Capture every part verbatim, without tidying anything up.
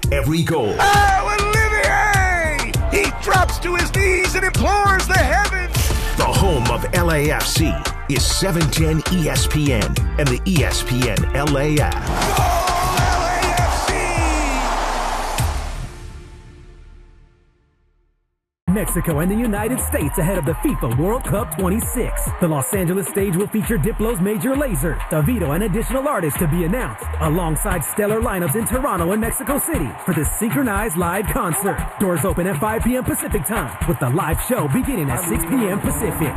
every goal. Oh, Olivier! He drops to his knees and implores the heavens. The home of L A F C is seven ten E S P N and the E S P N L A app. Go L A F C! Mexico and the United States ahead of the FIFA World Cup twenty-six. The Los Angeles stage will feature Diplo's Major Lazer, Davido, and additional artists to be announced, alongside stellar lineups in Toronto and Mexico City for this synchronized live concert. Doors open at five p.m. Pacific time, with the live show beginning at six p.m. Pacific.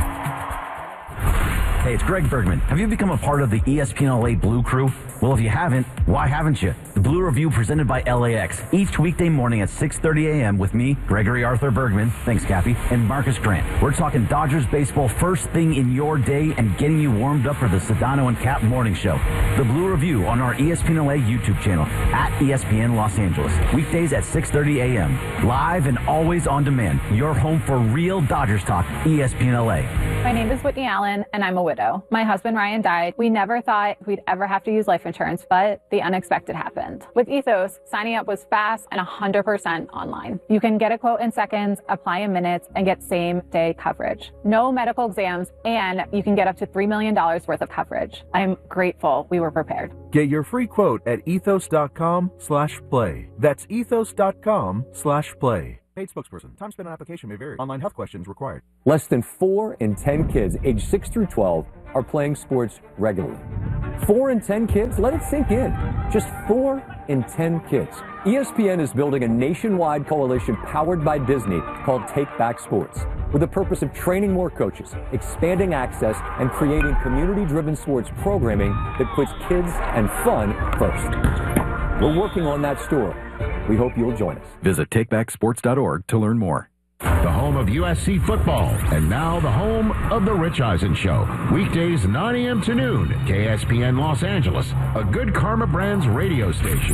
Hey, it's Greg Bergman. Have you become a part of the E S P N L A Blue Crew? Well, if you haven't, why haven't you? The Blue Review presented by L A X. Each weekday morning at six thirty a.m. with me, Gregory Arthur Bergman, thanks Cappy, and Marcus Grant. We're talking Dodgers baseball first thing in your day and getting you warmed up for the Sedano and Cap morning show. The Blue Review on our E S P N L A YouTube channel at E S P N Los Angeles. Weekdays at six thirty a.m. Live and always on demand. Your home for real Dodgers talk, E S P N L A. My name is Whitney Allen, and I'm a widow. My husband Ryan died. We never thought we'd ever have to use life insurance, but the unexpected happened. With Ethos, signing up was fast and one hundred percent online. You can get a quote in seconds, apply in minutes, and get same-day coverage. No medical exams, and you can get up to three million dollars worth of coverage. I'm grateful we were prepared. Get your free quote at ethos.com slash play. That's ethos.com slash play. Paid spokesperson. Time spent on application may vary. Online health questions required. Less than four in ten kids aged six through twelve are playing sports regularly. Four in ten kids? Let it sink in. Just four in ten kids. E S P N is building a nationwide coalition powered by Disney called Take Back Sports, with the purpose of training more coaches, expanding access, and creating community-driven sports programming that puts kids and fun first. We're working on that story. We hope you'll join us. Visit take back sports dot org to learn more. The home of U S C football, and now the home of The Rich Eisen Show. Weekdays nine a.m. to noon, K S P N Los Angeles, a Good Karma Brands radio station.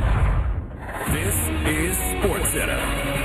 This is SportsCenter.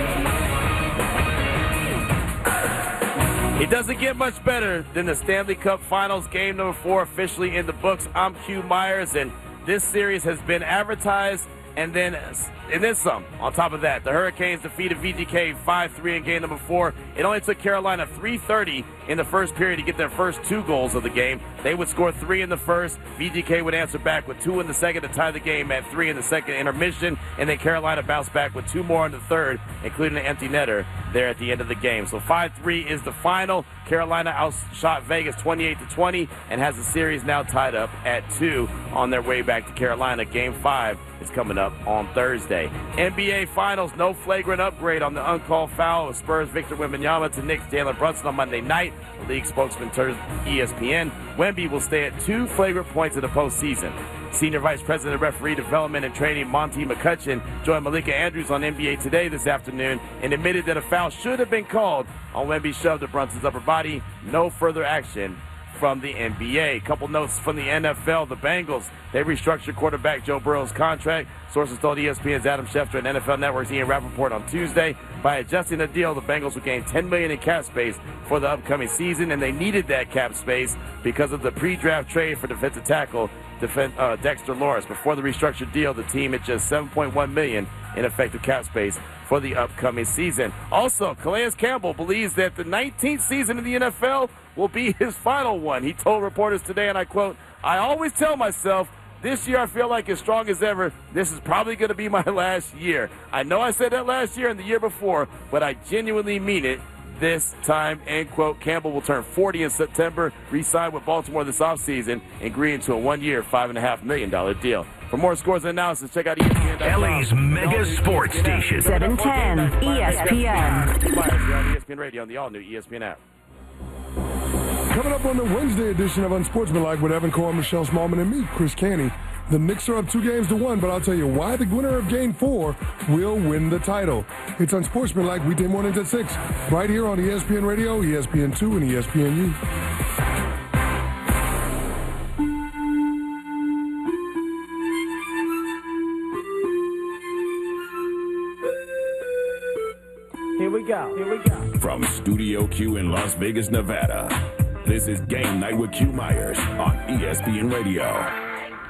It doesn't get much better than the Stanley Cup Finals game number four officially in the books. I'm Hugh Myers, and this series has been advertised and then and then some. On top of that, the Hurricanes defeated V G K five three in game number four. It only took Carolina three thirty in the first period to get their first two goals of the game. They would score three in the first. V G K would answer back with two in the second to tie the game at three in the second intermission. And then Carolina bounced back with two more in the third, including an empty netter there at the end of the game. So five three is the final. Carolina outshot Vegas twenty-eight to twenty and has the series now tied up at two on their way back to Carolina. Game five is coming up on Thursday. N B A Finals, no flagrant upgrade on the uncalled foul of Spurs Victor Wembanyama to Knicks Jalen Brunson on Monday night. The league spokesman told E S P N Wemby will stay at two flagrant points in the postseason. Senior Vice President of Referee Development and Training Monty McCutcheon joined Malika Andrews on N B A Today this afternoon and admitted that a foul should have been called on Wemby's shove to Brunson's upper body. No further action from the N B A. A couple notes from the N F L. The Bengals, they restructured quarterback Joe Burrow's contract. Sources told E S P N's Adam Schefter and N F L Network's Ian Rappaport on Tuesday. By adjusting the deal, the Bengals would gain ten million dollars in cap space for the upcoming season, and they needed that cap space because of the pre-draft trade for defensive tackle Defend, uh, Dexter Lawrence. Before the restructured deal, the team had just seven point one million dollars in effective cap space for the upcoming season. Also, Calais Campbell believes that the nineteenth season in the N F L will be his final one. He told reporters today, and I quote, "I always tell myself, this year I feel like as strong as ever. This is probably going to be my last year. I know I said that last year and the year before, but I genuinely mean it this time," end quote. Campbell will turn forty in September, re-sign with Baltimore this offseason, and agree into a one-year, five point five million dollars deal. For more scores and analysis, check out E S P N dot com. L A's mega sports station. seven ten E S P N. You're on E S P N Radio on the all-new E S P N app. Coming up on the Wednesday edition of Unsportsmanlike with Evan Cohen, Michelle Smallman, and me, Chris Canty. The Knicks are up two games to one, but I'll tell you why the winner of Game four will win the title. It's Unsportsmanlike weekday mornings at six, right here on E S P N Radio, E S P N two, and E S P N U. Here we go. Here we go. From Studio Q in Las Vegas, Nevada, this is Game Night with Q Myers on E S P N Radio.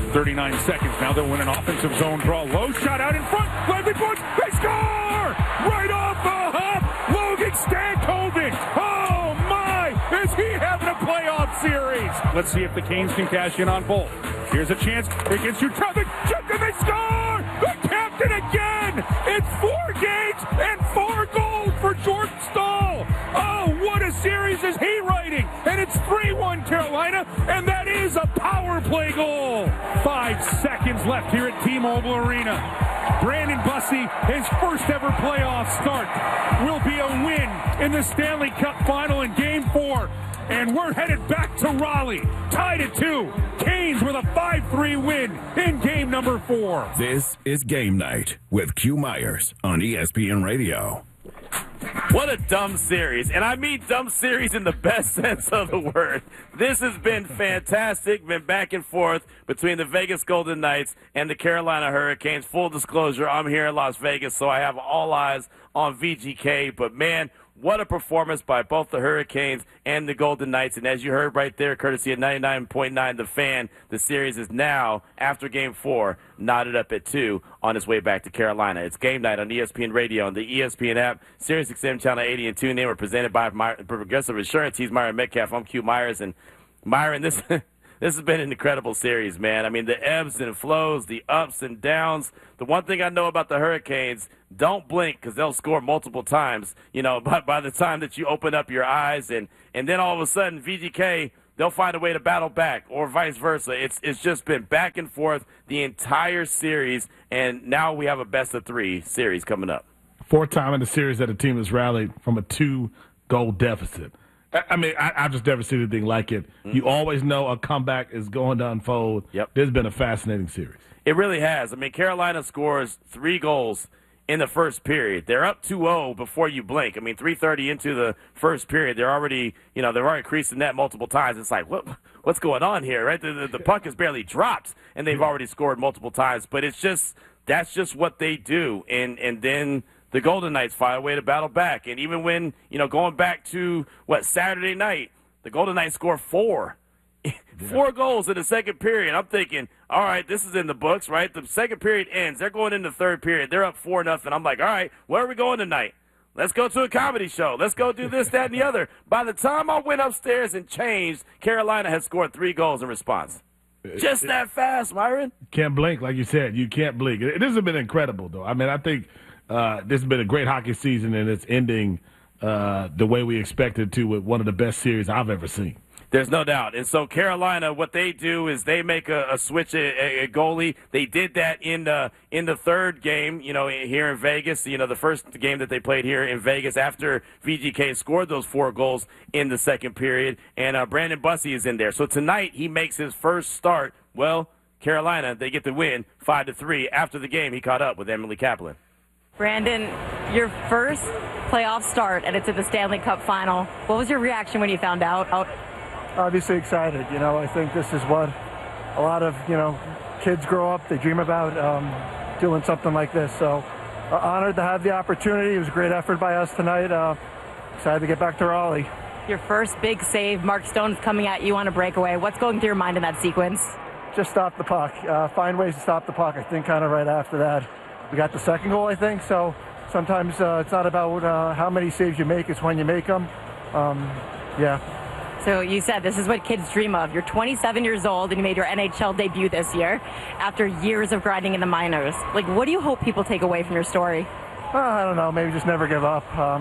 thirty-nine seconds. Now they'll win an offensive zone draw. Low shot out in front. Lively Bush. They score! Right off the hop. Logan Stankovic. Oh, my. Is he having a playoff series? Let's see if the Canes can cash in on both. Here's a chance against your traffic. Check and they score! The captain again! It's four games and four goals for Jordan Staal. Oh, what a series is he writing? And it's three one Carolina, and that is a power play goal. Five seconds left here at T-Mobile Arena. Brandon Bussey, his first ever playoff start, will be a win in the Stanley Cup Final in Game four. And we're headed back to Raleigh, tied at two. Canes with a five three win in game number four. This is Game Night with Q Myers on E S P N Radio. What a dumb series. And I mean dumb series in the best sense of the word. This has been fantastic, been back and forth between the Vegas Golden Knights and the Carolina Hurricanes. Full disclosure, I'm here in Las Vegas, so I have all eyes on V G K. But, man, what a performance by both the Hurricanes and the Golden Knights. And as you heard right there, courtesy of ninety-nine point nine The Fan, the series is now, after Game four, knotted up at two on its way back to Carolina. It's Game Night on E S P N Radio on the E S P N app, Sirius X M Channel eighty and TuneIn. We're presented by My, Progressive Insurance. He's Myron Metcalf. I'm Q Myers. And, Myron, this... This has been an incredible series, man. I mean, the ebbs and flows, the ups and downs. The one thing I know about the Hurricanes, don't blink because they'll score multiple times, you know, by, by the time that you open up your eyes. And, and then all of a sudden, V G K, they'll find a way to battle back or vice versa. It's, it's just been back and forth the entire series, and now we have a best-of-three series coming up. Fourth time in the series that a team has rallied from a two-goal deficit. I mean, I, I've just never seen anything like it. Mm-hmm. You always know a comeback is going to unfold. Yep. This has been a fascinating series. It really has. I mean, Carolina scores three goals in the first period. They're up two oh before you blink. I mean, three thirty into the first period, they're already, you know, they're already creased the net multiple times. It's like, what, what's going on here, right? The, the, the puck has barely dropped, and they've already scored multiple times. But it's just, that's just what they do. And, and then the Golden Knights find a way to battle back. And even when, you know, going back to, what, Saturday night, the Golden Knights score four. Four goals in the second period. I'm thinking, all right, this is in the books, right? The second period ends. They're going into the third period. They're up four nothing. I'm like, all right, where are we going tonight? Let's go to a comedy show. Let's go do this, that, and the other. By the time I went upstairs and changed, Carolina had scored three goals in response. Just that fast, Myron. Can't blink, like you said. You can't blink. This has been incredible, though. I mean, I think uh, this has been a great hockey season, and it's ending uh, the way we expected to with one of the best series I've ever seen. There's no doubt. And so Carolina, what they do is they make a, a switch at a, a goalie. They did that in the in the third game, you know, here in Vegas. You know, the first game that they played here in Vegas after V G K scored those four goals in the second period. And uh, Brandon Bussey is in there. So tonight he makes his first start. Well, Carolina, they get the win five to three. After the game, he caught up with Emily Kaplan. Brandon, your first playoff start, and it's at the Stanley Cup final. What was your reaction when you found out? out Obviously excited. You know, I think this is what a lot of, you know, kids grow up, they dream about, um, doing something like this. So uh, honored to have the opportunity. It was a great effort by us tonight. Uh, excited to get back to Raleigh. Your first big save, Mark Stone's coming at you on a breakaway. What's going through your mind in that sequence? Just stop the puck. Uh, find ways to stop the puck. I think kind of right after that, we got the second goal, I think. So sometimes uh, it's not about uh, how many saves you make, it's when you make them. Um, yeah. So you said this is what kids dream of. You're twenty-seven years old and you made your N H L debut this year after years of grinding in the minors. Like, what do you hope people take away from your story? Uh, I don't know. Maybe just never give up. Um,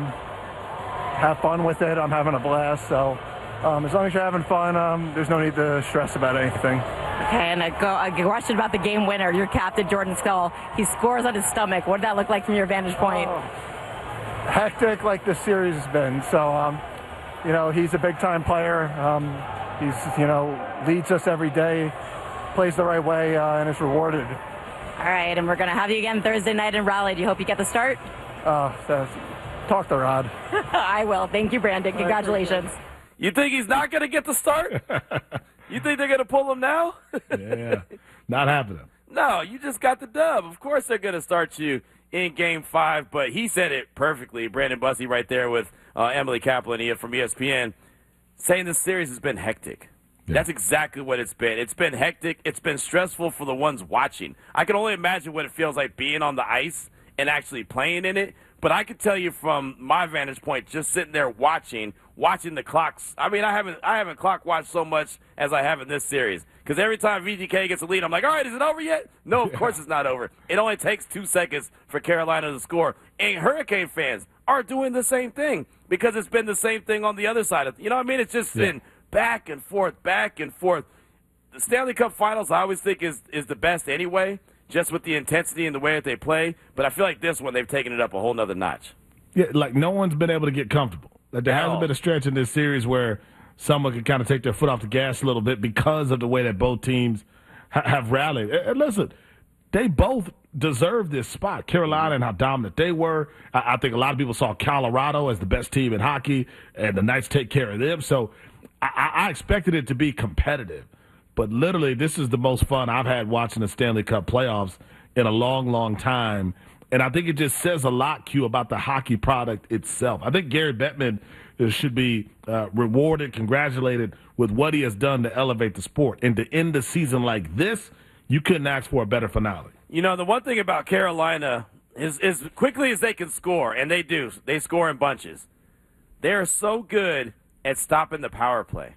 have fun with it. I'm having a blast. So um, as long as you're having fun, um, there's no need to stress about anything. Okay, and a, go, a question about the game winner, your captain, Jordan Staal. He scores on his stomach. What did that look like from your vantage point? Oh, hectic like this series has been. So, um, you know, he's a big-time player. Um, he's, you know, leads us every day, plays the right way, uh, and is rewarded. All right, and we're going to have you again Thursday night in Raleigh. Do you hope you get the start? Uh, so, talk to Rod. I will. Thank you, Brandon. Congratulations. You think he's not going to get the start? You think they're going to pull him now? Yeah, not happening. No, you just got the dub. Of course they're going to start you in Game five, but he said it perfectly. Brandon Bussey right there with uh, Emily Kaplan from E S P N saying this series has been hectic. Yeah. That's exactly what it's been. It's been hectic. It's been stressful for the ones watching. I can only imagine what it feels like being on the ice and actually playing in it. But I can tell you from my vantage point, just sitting there watching, watching the clocks. I mean, I haven't I haven't clock watched so much as I have in this series. Because every time V G K gets a lead, I'm like, all right, is it over yet? No, of course it's not over. It only takes two seconds for Carolina to score. And Hurricane fans are doing the same thing because it's been the same thing on the other side. Of, you know what I mean? It's just yeah. been back and forth, back and forth. The Stanley Cup Finals, I always think, is is the best anyway, just with the intensity and the way that they play. But I feel like this one, they've taken it up a whole nother notch. Yeah, like no one's been able to get comfortable. Like there hasn't been a stretch in this series where someone can kind of take their foot off the gas a little bit because of the way that both teams ha- have rallied. And listen, they both deserve this spot. Carolina and how dominant they were. I-, I think a lot of people saw Colorado as the best team in hockey, and the Knights take care of them. So I, I expected it to be competitive. But literally, this is the most fun I've had watching the Stanley Cup playoffs in a long, long time. And I think it just says a lot, Q, about the hockey product itself. I think Gary Bettman should be uh, rewarded, congratulated with what he has done to elevate the sport. And to end the season like this, you couldn't ask for a better finale. You know, the one thing about Carolina is as quickly as they can score, and they do, they score in bunches, they are so good at stopping the power play.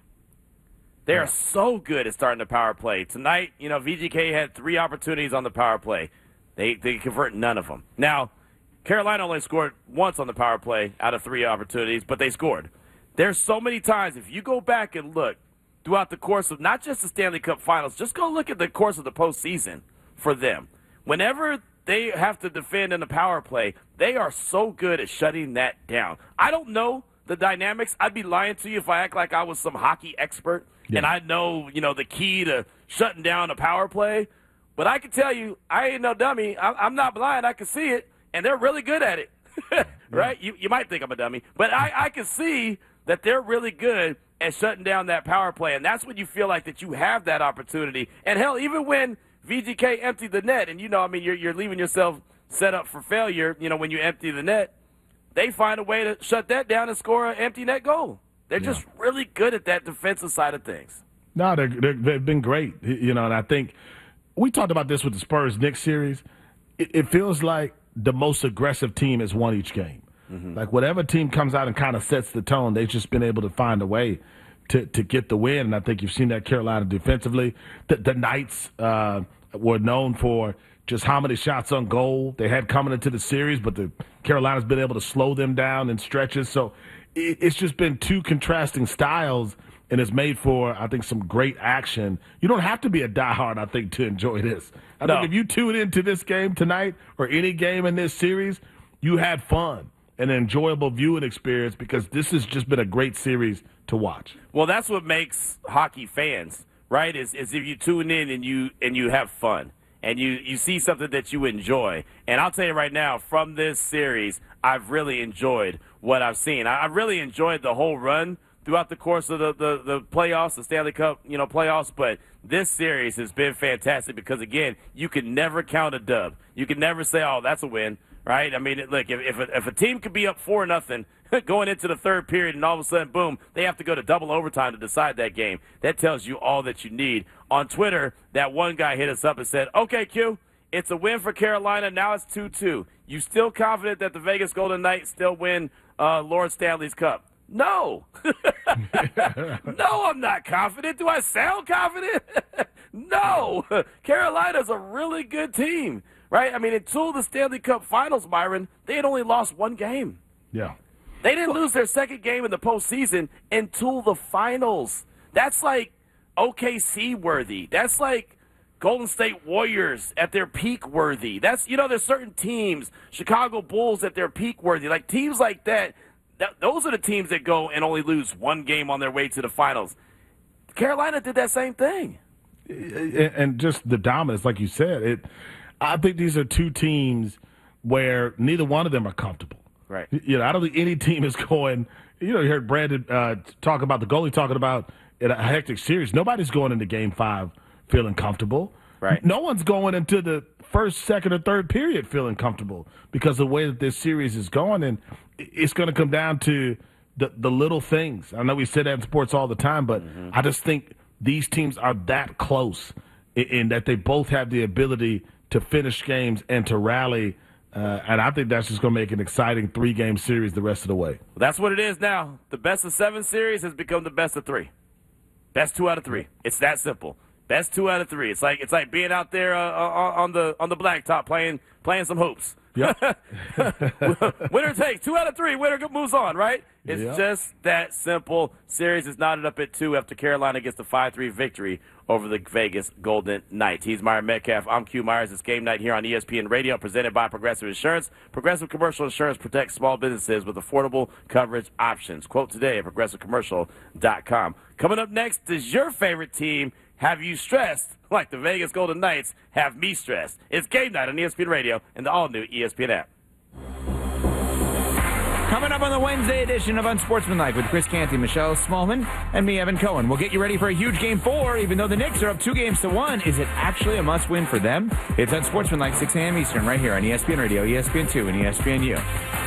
They are so good at starting the power play. Tonight, you know, V G K had three opportunities on the power play. They they convert none of them. Now, Carolina only scored once on the power play out of three opportunities, but they scored. There's so many times, if you go back and look throughout the course of not just the Stanley Cup Finals, just go look at the course of the postseason for them. Whenever they have to defend in the power play, they are so good at shutting that down. I don't know the dynamics. I'd be lying to you if I act like I was some hockey expert. Yeah. And I know, you know, the key to shutting down a power play. But I can tell you, I ain't no dummy. I, I'm not blind. I can see it. And they're really good at it. Right? Yeah. You, you might think I'm a dummy. But I, I can see that they're really good at shutting down that power play. And that's when you feel like that you have that opportunity. And, hell, even when V G K emptied the net, and, you know, I mean, you're, you're leaving yourself set up for failure, you know, when you empty the net, they find a way to shut that down and score an empty net goal. They're yeah. just really good at that defensive side of things. No, they're, they're, they've been great, you know, and I think we talked about this with the Spurs-Knicks series. It, it feels like the most aggressive team has won each game. Mm-hmm. Like whatever team comes out and kind of sets the tone, they've just been able to find a way to, to get the win, and I think you've seen that Carolina defensively. The, the Knights uh, were known for just how many shots on goal they had coming into the series, but the Carolina's been able to slow them down in stretches. So it, it's just been two contrasting styles, and it's made for, I think, some great action. You don't have to be a diehard, I think, to enjoy this. I no. think if you tune into this game tonight or any game in this series, you had fun and an enjoyable viewing experience because this has just been a great series to watch. Well, that's what makes hockey fans, right, is, is if you tune in and you and you have fun. And you, you see something that you enjoy. And I'll tell you right now, from this series, I've really enjoyed what I've seen. I, I really enjoyed the whole run throughout the course of the, the, the playoffs, the Stanley Cup, you know, playoffs. But this series has been fantastic because, again, you can never count a dub. You can never say, oh, that's a win, right? I mean, look, if, if, a, if a team could be up four nothing going into the third period and all of a sudden, boom, they have to go to double overtime to decide that game, that tells you all that you need. On Twitter, that one guy hit us up and said, okay, Q, it's a win for Carolina. Now it's two two. You still confident that the Vegas Golden Knights still win uh, Lord Stanley's Cup? No. No, I'm not confident. Do I sound confident? No. Carolina's a really good team, right? I mean, until the Stanley Cup Finals, Myron, they had only lost one game. Yeah. They didn't lose their second game in the postseason until the finals. That's like O K C worthy. That's like Golden State Warriors at their peak worthy. That's, you know, there's certain teams, Chicago Bulls at their peak worthy. Like teams like that, that, those are the teams that go and only lose one game on their way to the finals. Carolina did that same thing. And just the dominance, like you said, it. I think these are two teams where neither one of them are comfortable. Right. You know, I don't think any team is going. You know, you heard Brandon uh, talk about the goalie talking about in a hectic series. Nobody's going into Game Five feeling comfortable. Right. No one's going into the first, second, or third period feeling comfortable because of the way that this series is going, and it's going to come down to the the little things. I know we say that in sports all the time, but mm-hmm. I just think these teams are that close in, in that they both have the ability to finish games and to rally. Uh, and I think that's just going to make an exciting three-game series the rest of the way. That's what it is now. The best of seven series has become the best of three. Best two out of three. It's that simple. Best two out of three. It's like it's like being out there uh, on the on the blacktop playing playing some hoops. Yep. Winner takes two out of three. Winner moves on, right? It's yep. just that simple. Series is knotted up at two after Carolina gets the five three victory over the Vegas Golden Knights. He's Meyer Metcalf. I'm Q Myers. It's game night here on E S P N Radio, presented by Progressive Insurance. Progressive Commercial Insurance protects small businesses with affordable coverage options. Quote today at progressive commercial dot com. Coming up next, does your favorite team have you stressed like the Vegas Golden Knights have me stressed? It's game night on E S P N Radio and the all-new E S P N app. Coming up on the Wednesday edition of Unsportsmanlike with Chris Canty, Michelle Smallman, and me, Evan Cohen. We'll get you ready for a huge game four. Even though the Knicks are up two games to one, is it actually a must-win for them? It's Unsportsmanlike, six a.m. Eastern, right here on E S P N Radio, E S P N two, and E S P N U.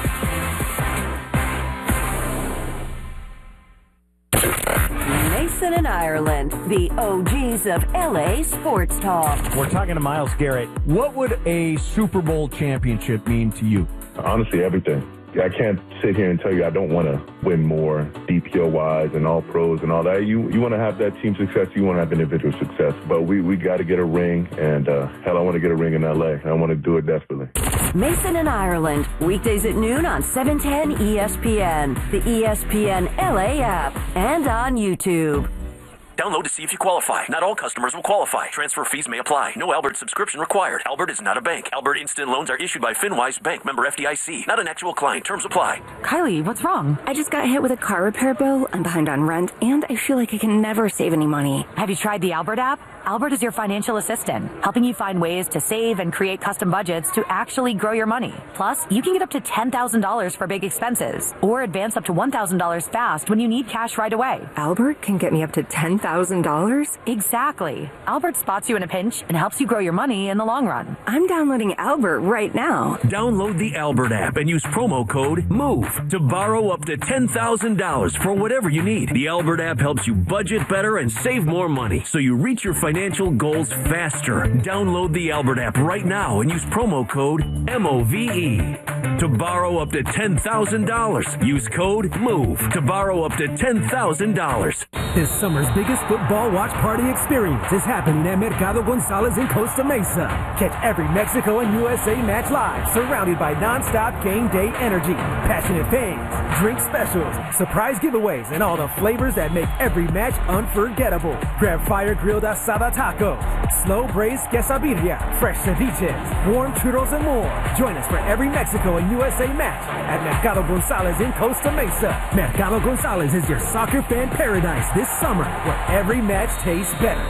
Mason and Ireland, the O Gs of L A sports talk. We're talking to Myles Garrett. What would a Super Bowl championship mean to you? Honestly, everything. I can't sit here and tell you I don't want to win more D P O-wise and all pros and all that. You you want to have that team success. You want to have individual success. But we, we got to get a ring. And, uh, hell, I want to get a ring in L A. I want to do it desperately. Mason and Ireland, weekdays at noon on seven ten E S P N, the E S P N L A app, and on YouTube. Download to see if you qualify. Not all customers will qualify. Transfer fees may apply. No Albert subscription required. Albert is not a bank. Albert Instant Loans are issued by FinWise Bank, member F D I C. Not an actual client. Terms apply. Kylie, what's wrong? I just got hit with a car repair bill. I'm behind on rent, and I feel like I can never save any money. Have you tried the Albert app? Albert is your financial assistant, helping you find ways to save and create custom budgets to actually grow your money. Plus, you can get up to ten thousand dollars for big expenses, or advance up to one thousand dollars fast when you need cash right away. Albert can get me up to ten thousand dollars? Exactly. Albert spots you in a pinch and helps you grow your money in the long run. I'm downloading Albert right now. Download the Albert app and use promo code MOVE to borrow up to ten thousand dollars for whatever you need. The Albert app helps you budget better and save more money, so you reach your financial Financial goals faster. Download the Albert app right now and use promo code M O V E to borrow up to ten thousand dollars. Use code MOVE to borrow up to ten thousand dollars. This summer's biggest football watch party experience is happening at Mercado Gonzalez in Costa Mesa. Catch every Mexico and U S A match live, surrounded by nonstop game day energy, passionate fans, drink specials, surprise giveaways, and all the flavors that make every match unforgettable. Grab fire-grilled asada tacos, slow braised quesadilla, fresh ceviches, warm churros, and more. Join us for every Mexico and U S A match at Mercado Gonzalez in Costa Mesa. Mercado Gonzalez is your soccer fan paradise this summer, where every match tastes better.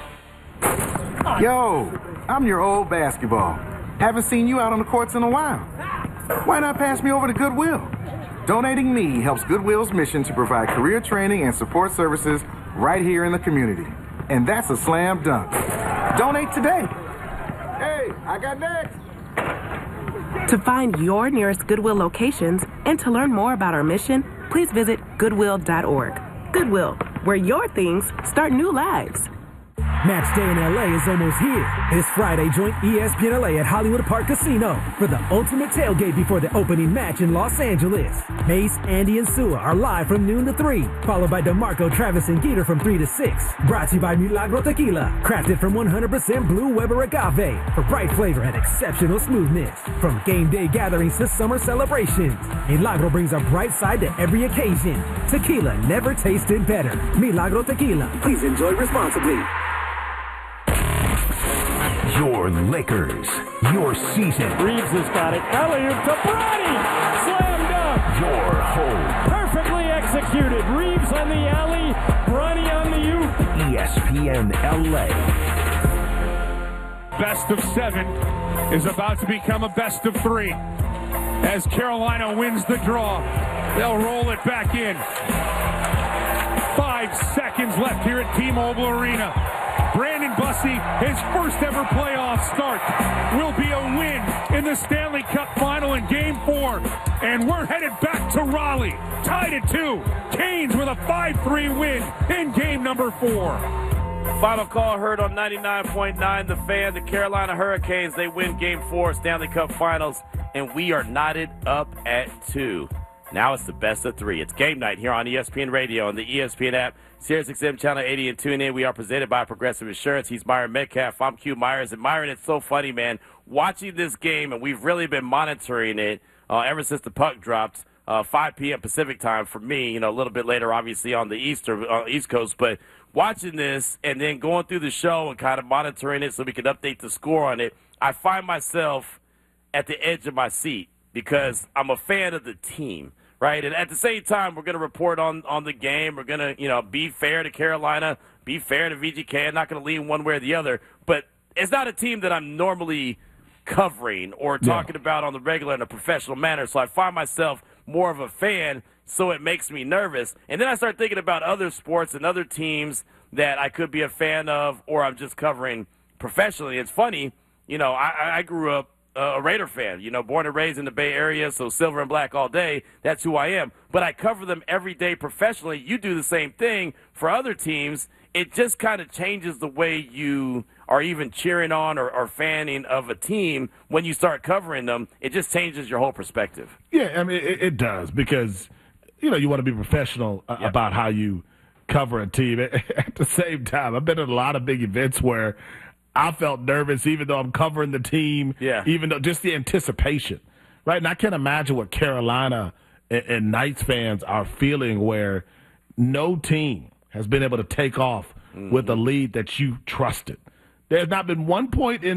Yo, I'm your old basketball. Haven't seen you out on the courts in a while. Why not pass me over to Goodwill? Donating me helps Goodwill's mission to provide career training and support services right here in the community. And that's a slam dunk. Donate today. Hey, I got next. To find your nearest Goodwill locations and to learn more about our mission, please visit goodwill dot org. Goodwill, where your things start new lives. Match day in L A is almost here. This Friday, join E S P N L A at Hollywood Park Casino for the ultimate tailgate before the opening match in Los Angeles. Mace, Andy, and Sua are live from noon to three, followed by DeMarco, Travis, and Geeter from three to six. Brought to you by Milagro Tequila, crafted from one hundred percent Blue Weber agave for bright flavor and exceptional smoothness. From game day gatherings to summer celebrations, Milagro brings a bright side to every occasion. Tequila never tasted better. Milagro Tequila. Please enjoy responsibly. Your Lakers, your season. Reeves has got it. Alley-oop to Bronny. Slam dunk. Your home. Perfectly executed. Reeves on the alley. Bronny on the oop. E S P N L A. Best of seven is about to become a best of three. As Carolina wins the draw, they'll roll it back in. Five seconds left here at T-Mobile Arena. Brandon Bussey, his first ever playoff start, will be a win in the Stanley Cup final in Game four. And we're headed back to Raleigh, tied at two. Canes with a five three win in game number four. Final call heard on ninety-nine point nine The Fan. The Carolina Hurricanes, they win Game four Stanley Cup Finals, and we are knotted up at two. Now it's the best of three. It's game night here on E S P N Radio and the E S P N app, Sirius X M Channel eighty, and tune in. We are presented by Progressive Insurance. He's Myron Metcalf. I'm Q Myers. And Myron, it's so funny, man, watching this game, and we've really been monitoring it uh, ever since the puck dropped, uh, five p.m. Pacific time for me, you know, a little bit later, obviously, on the Easter, uh, East Coast, but watching this and then going through the show and kind of monitoring it so we can update the score on it, I find myself at the edge of my seat because I'm a fan of the team, right? And at the same time, we're going to report on, on the game. We're going to, you know, be fair to Carolina, be fair to V G K. I'm not going to lean one way or the other. But it's not a team that I'm normally covering or talking yeah. about on the regular in a professional manner. So I find myself more of a fan, so it makes me nervous. And then I start thinking about other sports and other teams that I could be a fan of or I'm just covering professionally. It's funny, you know, I, I grew up a Raider fan, you know, born and raised in the Bay Area, so silver and black all day. That's who I am. But I cover them every day professionally. You do the same thing for other teams. It just kind of changes the way you are even cheering on or, or fanning of a team when you start covering them. It just changes your whole perspective. Yeah, I mean, it, it does because, you know, you want to be professional uh, yep. about how you cover a team. At the same time, I've been at a lot of big events where I felt nervous even though I'm covering the team, yeah. even though just the anticipation, right? And I can't imagine what Carolina and, and Knights fans are feeling where no team has been able to take off mm-hmm. with a lead that you trusted. There's not been one point in